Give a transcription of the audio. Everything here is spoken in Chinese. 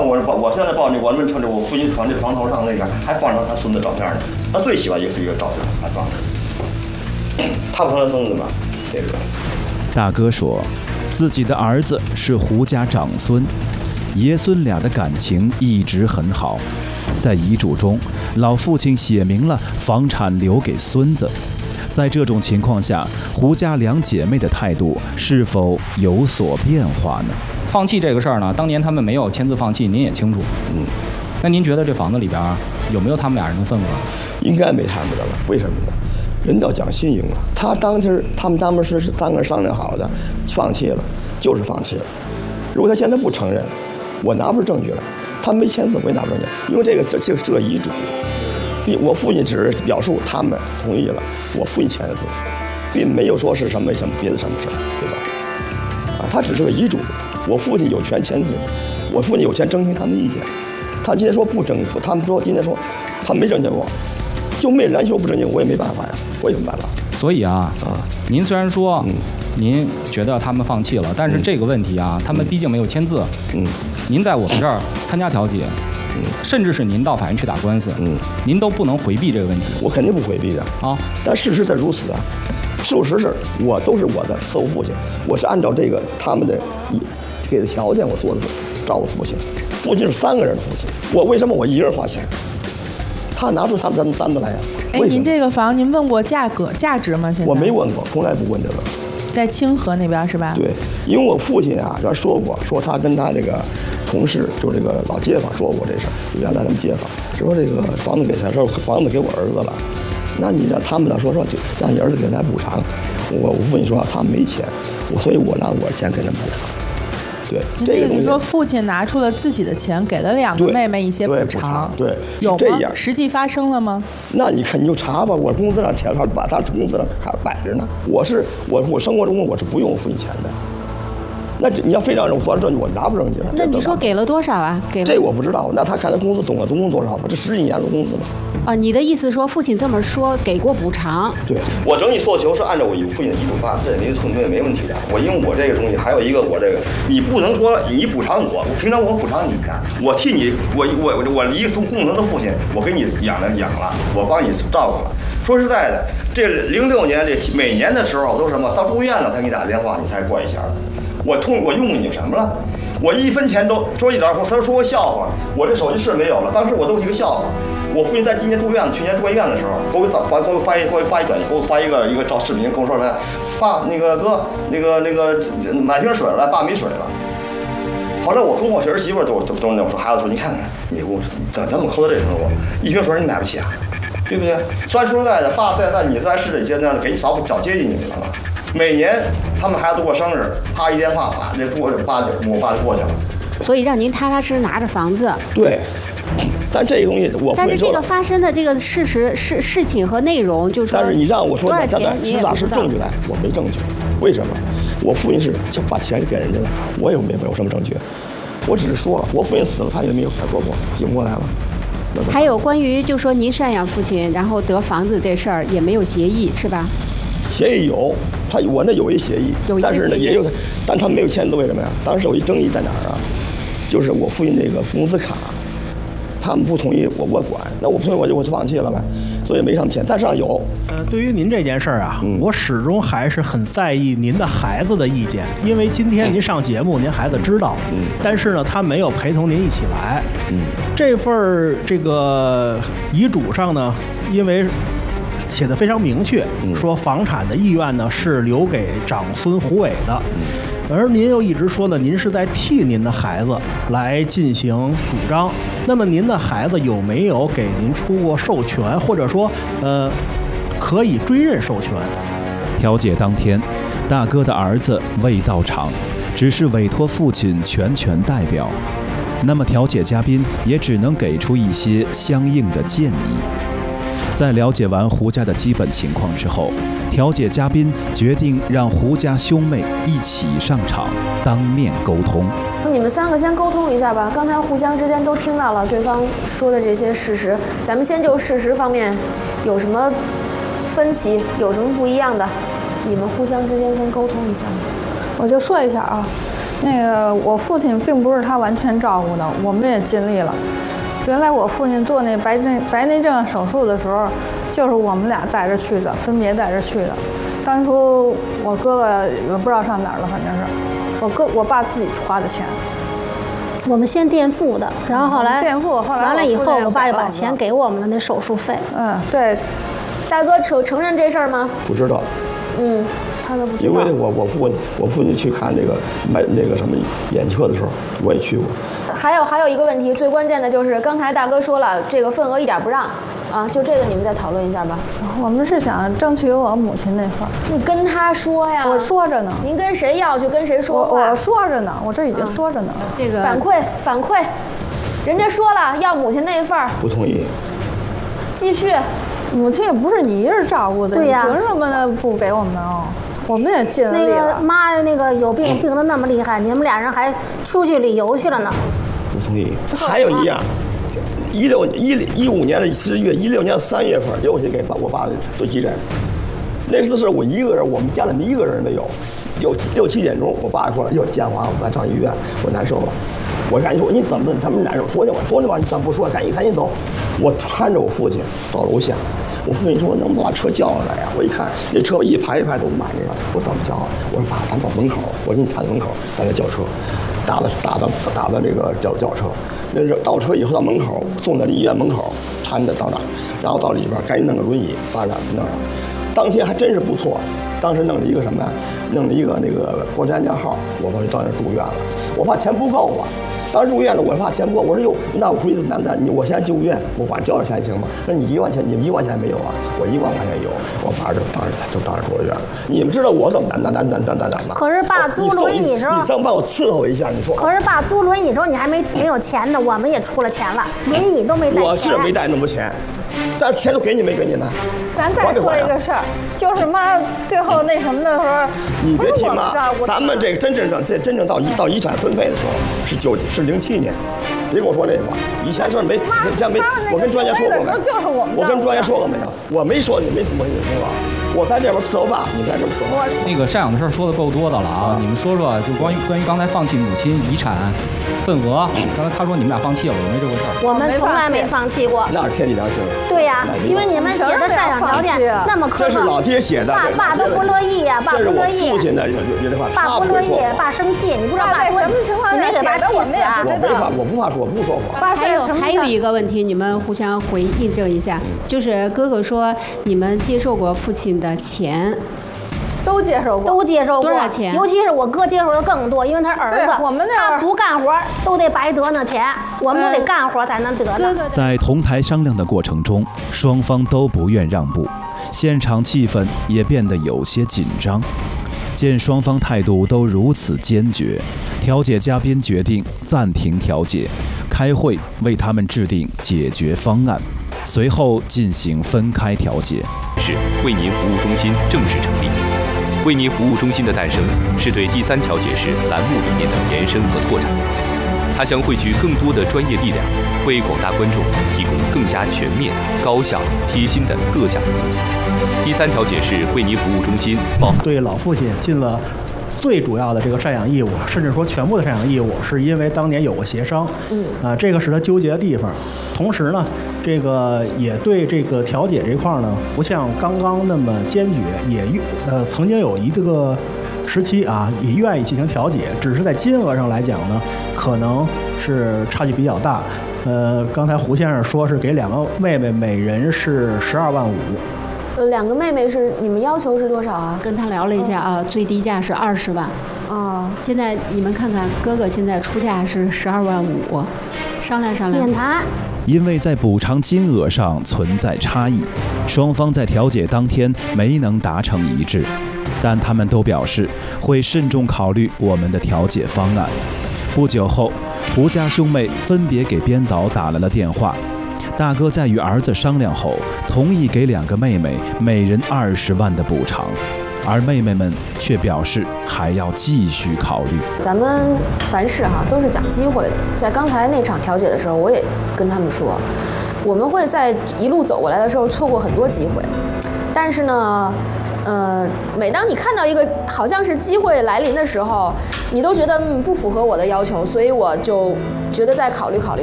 我现在报你，我们穿着我父亲穿这床头上那个还放着他孙子照片呢，他最喜欢一个照片还放着，他不成他孙子吗？这个大哥说，自己的儿子是胡家长孙，爷孙俩的感情一直很好。在遗嘱中，老父亲写明了房产留给孙子。在这种情况下，胡家两姐妹的态度是否有所变化呢？ 放弃这个事儿呢，当年他们没有签字放弃，您也清楚。那您觉得这房子里边有没有他们俩人的份额？ 应该没他们的了。为什么呢？人要讲信用啊。他们当时是3个人商量好的，放弃了就是放弃了。如果他现在不承认，我拿不出证据来。他没签字，我也拿不出证据，因为这是个遗嘱。我父亲只是表述他们同意了，我父亲签的字，并没有说是什么别的什么事儿，对吧？他只是个遗嘱，我父亲有权签字，我父亲有权征询他们的意见。他今天说不征，他们说今天说他没征求过，就没人说不征求，我也没办法呀，我有什么办法？ 所以您虽然说您觉得他们放弃了，但是这个问题他们毕竟没有签字，您在我们这儿参加调解。甚至是您到法院去打官司，您都不能回避这个问题。 我肯定不回避的但事实在如此啊。事实是我都是我的伺候父亲，我是按照这个他们的给的条件，我做的照顾父亲。父亲是3个人的父亲，我为什么我一个人花钱？他拿出他们单子来呀。 您这个房您问过价值吗？现在我没问过，从来不问这个。 在清河那边是吧？ 对，因为我父亲原说过，说他跟他这个同事，就这个老街坊说过这事儿，原来他们街坊说这个房子给他，说房子给我儿子了，那你让他们呢说让你儿子给他补偿，我父亲说他没钱，所以我拿我的钱给他补偿。对，这个东西说父亲拿出了自己的钱，给了2个妹妹一些补偿， 对， 有这样实际发生了吗？ 那你看你就查吧，我工资上填上，把他工资上还摆着呢。我生活中我是不用我父亲钱的。那你要非让我做证据，我拿不证据。 那你说给了多少啊？ 这我不知道。那他看他工资总共多少吧？这10几年的工资嘛。 你的意思说父亲这么说给过补偿？ 对， 我整体诉求是按照我父亲的遗嘱办，这也没问题的。因为我这个东西还有一个我这个，你不能说你补偿我平常我补偿你呀，我替你我一个共同的父亲，我给你养了，我帮你照顾了。说实在的，这06年这每年的时候都是什么？到住院了才给你打电话，你才过一下。我用你什么了？我1分钱都说一点，他说个笑话，我这手机是没有了，当时我都是一个笑话。我父亲在今年住院，去年住院的时候，给我发一短信，给我发一个照视频，跟我说来，爸，那个哥，那个买瓶水来，爸没水了。后来我跟我儿媳妇都那我说孩子说，你看看你怎么抠到这程度，1瓶水你买不起啊，对不对？咱说实在的，爸你在市里街那给你少接进去了。每年他们孩子都过生日，啪一电话，把这我爸就过去了。 所以让您踏踏实实拿着房子。 对，但这个东西但是这个发生的这个事情和内容，就是说， 但是你让我说多少钱你也不知道。 证据来，我没证据。为什么？我父亲是就把钱给人家了，我也没有什么证据。我只是说了，我父亲死了，他也没有做过，醒不过来了。 还有关于就说您赡养父亲，然后得房子这事儿也没有协议，是吧？ 协议有，我那有一协议，但是呢也有，但他没有签字，为什么呀？当时有一争议在哪儿啊？就是我父亲那个工资卡，他们不同意我管，那我不同意我就放弃了呗，所以没上签，但上有。 对于您这件事儿我始终还是很在意您的孩子的意见，因为今天您上节目，您孩子知道，但是呢，他没有陪同您一起来。这份这个遗嘱上呢，因为写的非常明确，说房产的意愿呢是留给长孙胡伟的，而您又一直说呢，您是在替您的孩子来进行主张。那么您的孩子有没有给您出过授权，或者说可以追认授权？ 调解当天，大哥的儿子未到场，只是委托父亲全权代表。那么调解嘉宾也只能给出一些相应的建议。在了解完胡家的基本情况之后，调解嘉宾决定让胡家兄妹一起上场，当面沟通。 你们3个先沟通一下吧，刚才互相之间都听到了对方说的这些事实，咱们先就事实方面有什么分歧，有什么不一样的，你们互相之间先沟通一下。 我就说一下啊， 那个我父亲并不是他完全照顾的，我们也尽力了。原来我父亲做那白内障手术的时候，就是我们俩带着去的，分别带着去的。当初我哥哥也不知道上哪儿了，反正是我爸自己花的钱。 我们先垫付的，然后后来垫付，后来完了以后，我爸就把钱给我们了，那手术费。 对。 大哥承认这事儿吗？ 不知道。 他都不知道。 因为我父亲去看那个什么眼科的时候，我也去过。 还有一个问题，最关键的就是刚才大哥说了，这个份额一点不让啊，就这个你们再讨论一下吧。 我们是想争取我母亲那份。 你跟他说呀。 我说着呢。 您跟谁要去跟谁说话。 我说着呢，我这已经说着呢。 这个反馈，人家说了要母亲那份儿。 不同意。 继续。 母亲也不是你一人照顾的， 对呀， 凭什么不给我们哦？我们也尽了力了。 那个妈那个有病得那么厉害，你们俩人还出去旅游去了呢。 不同意。还有一样，15年的10月，16年3月份，刘喜给我爸做急诊。那次是我一个人，我们家里面一个人没有。6、7点钟，我爸说：“哟，建华，我上医院，我难受了。”我赶紧说：“你怎么难受？昨天晚你怎么不说？赶紧走！”我搀着我父亲到楼下。我父亲说：“能不能把车叫上来呀？”我一看，这车一排一排都满着了。我怎么叫？我说：“爸，咱到门口，我给你搀到门口，咱再叫车，打到这个轿车。那到车以后到门口，送到医院门口，搀着到那儿，然后到里边赶紧弄个轮椅把他弄上。当天还真是不错，当时弄了一个什么呀？弄了一个那个国家安全号，我们到那儿住院了。我怕钱不够啊。”当时住院了，我怕钱不够，我说哟，那我回去我现在住院，我管交点钱行吗？那你1万钱，你们1万钱没有啊？我1万块钱有，我爸当时住了院了。你们知道我怎么难吗？ 可是爸租轮椅时候， 你帮我伺候一下，你说。 可是爸租轮椅时候你还没有钱呢，我们也出了钱了，轮椅都没带钱。 我是没带那么多钱，但是钱都给你没给你们？ 咱再说一个事儿，就是妈最后那什么的时候， 你别提妈，咱们这个真正到遗产分配的时候是07年，别跟我说这话，以前是没，我跟专家说过没有？我跟专家说过没有？我没说你没听吧？我在这边伺候爸，你在这边伺候。 那个赡养的事儿说的够多的了啊！你们说说，就关于刚才放弃母亲遗产份额，刚才他说你们俩放弃了，有没有这回事儿？ 我们从来没放弃过。 那是天地良心。 对呀，因为你们写的赡养条件那么苛刻， 这是老爹写的。 爸都不乐意呀，爸不乐意。 这是我父亲的这话， 爸不乐意，爸生气，你不知道爸在什么情况下写的，我们也不知道。 我不怕说，我不说谎。 还有一个问题，你们互相印证一下，就是哥哥说你们接受过父亲的钱。 都接受过多少钱？ 尤其是我哥接受的更多，因为他是儿子，他不干活都得白得那钱，我们都得干活才能得呢。 在同台商量的过程中，双方都不愿让步，现场气氛也变得有些紧张。见双方态度都如此坚决，调解嘉宾决定暂停调解，开会为他们制定解决方案，随后进行分开调解。 是为您服务中心正式成立。为您服务中心的诞生，是对第3调解室栏目理念的延伸和拓展。它将汇聚更多的专业力量，为广大观众提供更加全面、高效、贴心的各项服务。第3调解室为您服务中心包含对老父亲尽了最主要的这个赡养义务，甚至说全部的赡养义务，是因为当年有过协商，这个是他纠结的地方。同时呢，这个也对这个调解这块呢，不像刚刚那么坚决，也曾经有一个时期啊，也愿意进行调解，只是在金额上来讲呢，可能是差距比较大。刚才胡先生说是给2个妹妹每人是12万5。 2个妹妹是你们要求是多少啊？ 跟他聊了一下啊，最低价是20万。 哦， 现在你们看看，哥哥现在出价是12万5，商量商量。 免谈。 因为在补偿金额上存在差异，双方在调解当天没能达成一致，但他们都表示会慎重考虑我们的调解方案。不久后，胡家兄妹分别给编导打来了电话。大哥在与儿子商量后，同意给2个妹妹每人20万的补偿，而妹妹们却表示还要继续考虑。 咱们凡事都是讲机会的。在刚才那场调解的时候，我也跟他们说，我们会在一路走过来的时候错过很多机会，但是呢， 每当你看到一个好像是机会来临的时候，你都觉得不符合我的要求，所以我就觉得再考虑考虑。